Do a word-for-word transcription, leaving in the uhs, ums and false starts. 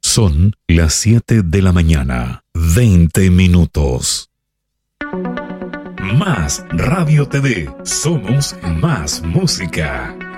Son las siete de la mañana, veinte minutos. Más Radio T V, somos más música.